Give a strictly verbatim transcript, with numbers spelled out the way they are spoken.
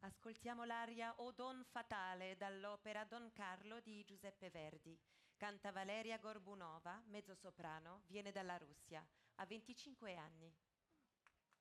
Ascoltiamo l'aria O Don Fatale dall'opera Don Carlo di Giuseppe Verdi. Canta Valeria Gorbunova, mezzosoprano, viene dalla Russia, ha venticinque anni.